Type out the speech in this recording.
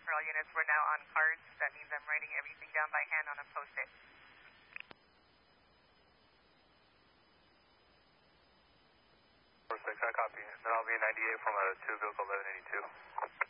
for all units. We're now on cards. That means I'm writing everything down by hand on a post-it. 46, I copy. Then I'll be 98 from a 2 vehicle 1182.